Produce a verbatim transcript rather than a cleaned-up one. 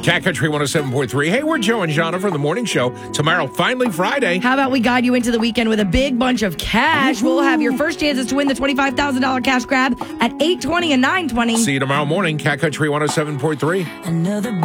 Cat Country one oh seven point three. Hey, we're Joe and Jana from the morning show. Tomorrow, finally Friday. How about we guide you into the weekend with a big bunch of cash? We'll have your first chances to win the twenty-five thousand dollars cash grab at eight twenty and nine twenty. See you tomorrow morning, Cat Country one oh seven point three. Another